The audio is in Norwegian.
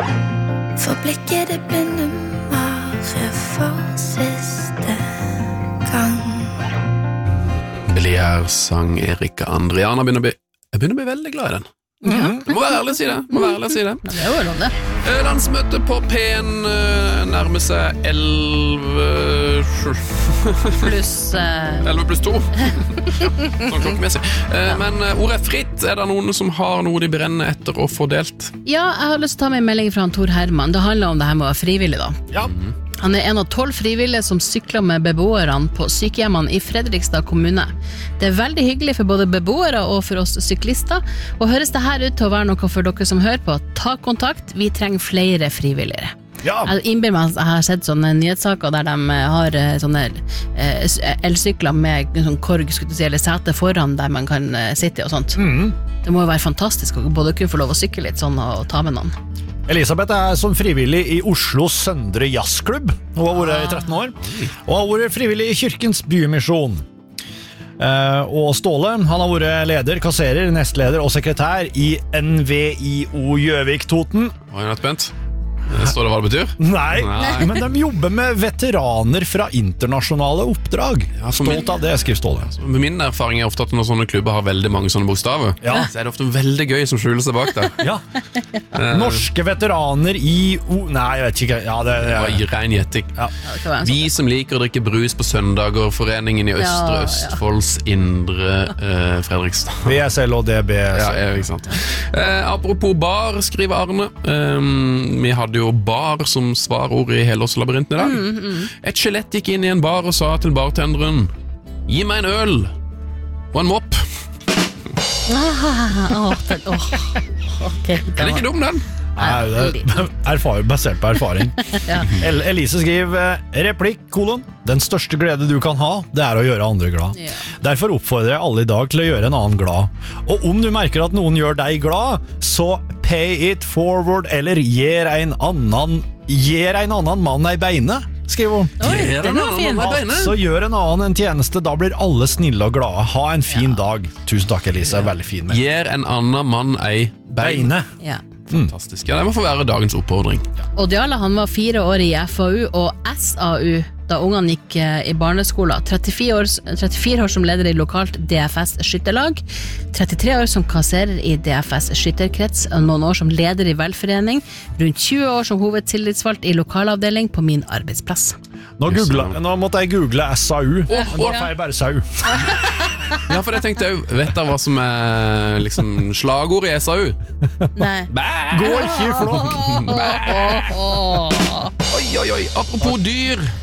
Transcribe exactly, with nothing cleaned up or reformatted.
For blikket det blinde bare for siste gang. Belier sang Erika Andriana. Begynner å bli, jeg begynner å bli veldig glad i den. Ja. Må være ærlig å si det. Må være ærlig å si det. Ja, det er jo lov det. Landsmøtet på P en nærmer seg elleve Pluss uh... elleve pluss to. Sånn klokkemessig. Ja. Men ordet er fritt. Er det noen som har noe de brenner etter å få delt? Ja, jeg har lyst til å ta med en melding fra Tor Herman. Det handler om det her med å være frivillig da. Ja. Han er en av tolv frivillige som sykler med beboerne på sykehjemmene i Fredrikstad kommune. Det er veldig hyggelig for både beboere og for oss syklister, og høres det her ut til å være noe for dere som hører på. Ta kontakt, vi trenger flere frivilligere. Ja. Jeg innbiller meg at jeg har sett sånne nyhetssaker der de har sånne elsykler med sånn korg, skulle du si, eller sete foran der man kan sitte og sånt. Mm. Det må jo være fantastisk å både kunne få lov å sykle litt sånn og ta med noen. Elisabeth er som frivillig i Oslo Søndre Jazzklubb. Hun har vært i tretten år, og har vært frivillig i Kirkens Bymisjon. Uh, og Ståle, han har vært leder, kasserer, nestleder og sekretær i N V I O Gjøvik-Toten. Var jeg nødt bent? Står det hva det betyr? Nei, Nei, men de jobber med veteraner fra internasjonale oppdrag. Ja, Stolt min, av det, skriver Ståle. Med min erfaring er ofte at når sånne klubber har veldig mange sånne bokstaver, ja. så er det ofte veldig gøy som skjuler seg bak der. Ja. Norske veteraner i o... Nei, jeg vet ikke. Ja, det, det, det var ren gjetting. Ja. Vi som liker å drikke brus på søndager, foreningen i Østre Ja, ja. Østfolds indre eh, Fredrikstad. V S L og D B. Ja, ja, ikke sant. Eh, apropos bar, skriver Arne. Um, vi hadde jo bar som svarord i Helårslabyrinten i dag. Mm, mm. Et skjelett gikk inn i en bar og sa til bartenderen: gi meg en øl og en mopp. Ah, oh, oh. Okay, Den er ikke dum, den. Nei, det er erfaring, basert på erfaring. Ja. El Elise skriver replikk, kolon. Den største glede du kan ha, det er å gjøre andre glad. Ja. Derfor oppfordrer jeg alle i dag til å gjøre en annen glad. Og om du merker at noen gjør deg glad, så pay it forward, eller gir en annen, gir en annen mann ei beine, skriver hun. Oi, den var fin. Altså, gjør en annen en tjeneste, da blir alle snille og glade. Ha en fin ja. dag. Tusen takk, Elise, veldig fin med. Gir en annen mann ei beine. Beine. Ja. Fantastisk. Ja, det må få være dagens oppfordring. Og Diala, han var fire år i F A U og S A U da ungene gikk i barneskolen. trettifire år, trettifire år som leder i lokalt D F S skytterlag, trettitre år som kasserer i D F S skytterkrets, noen år som leder i velforening, rundt tjue år som hovedtillitsvalgt i lokalavdeling på min arbeidsplass. Nå, googlet, nå måtte jeg google S A U, men da får jeg bare sau. Ja, for jeg tenkte jo, vet dere hva som er liksom slagord i S A U? Nei. Bæ! Gå ikke i flokk! Bæ! Oi, oi, oi, apropos dyr.